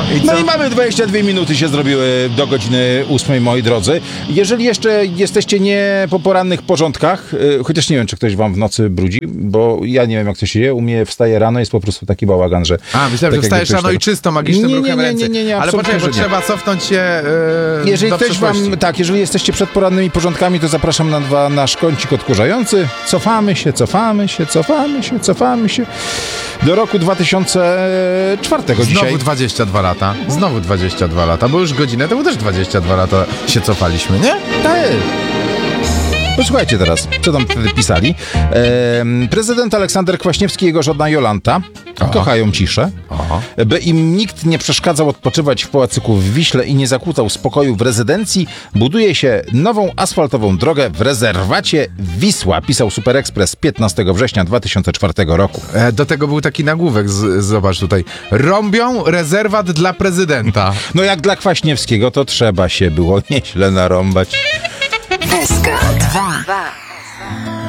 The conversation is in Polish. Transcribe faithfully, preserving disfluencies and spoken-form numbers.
i co? No i mamy dwadzieścia dwie minuty się zrobiły do godziny ósmej, moi drodzy. Jeżeli jeszcze jesteście nie po porannych porządkach, yy, chociaż nie wiem, czy ktoś wam w nocy brudzi, bo ja nie wiem, jak to się dzieje. U mnie wstaje rano, jest po prostu taki bałagan, że... A, myślałem, tak że wstajesz rano i czysto magicznym nie, nie, ruchem nie, ręce. nie, nie, nie, ale absolutnie, poczekaj, bo że nie. trzeba cofnąć się yy, Jeżeli do ktoś przeszłości. wam, tak, jeżeli jesteście przed porannymi porządkami, to zapraszam na dwa, nasz kącik odkurzający. Cofamy się, cofamy się, cofamy się, cofamy się do roku dwa tysiące czwartego Znowu dzisiaj. dwadzieścia dwa lata. Znowu dwadzieścia dwa lata, bo już godzinę temu też dwadzieścia dwa lata się cofaliśmy, nie? Tak. Posłuchajcie teraz, co tam wtedy pisali. Ehm, prezydent Aleksander Kwaśniewski i jego żona Jolanta Aha. kochają ciszę. Aha. By im nikt nie przeszkadzał odpoczywać w pałacyku w Wiśle i nie zakłócał spokoju w rezydencji, buduje się nową asfaltową drogę w rezerwacie Wisła, pisał Super Express piętnastego września dwa tysiące czwartego roku. E, do tego był taki nagłówek, z, zobacz tutaj. Rąbią rezerwat dla prezydenta. No jak dla Kwaśniewskiego, to trzeba się było nieźle narąbać. S K dwa.